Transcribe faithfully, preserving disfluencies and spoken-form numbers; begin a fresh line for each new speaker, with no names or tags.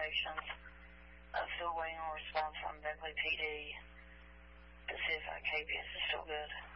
locations. I'm still waiting on a response from Beckley P D to see if our K P S is still good.